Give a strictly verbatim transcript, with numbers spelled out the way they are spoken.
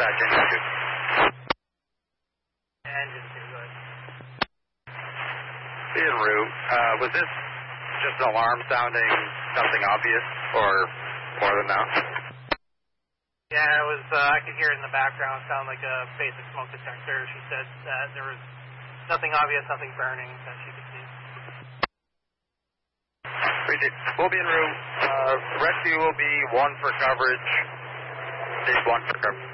dispatch, engine two. Engine two, go ahead. En route. Uh, was this just an alarm sounding something obvious, or more than that? Yeah, it was, uh, I could hear it in the background. It sounded like a basic smoke detector. She said that there was nothing obvious, nothing burning that she could see. Appreciate it. We'll be en route. Uh, rescue will be one for coverage. Stage one for coverage.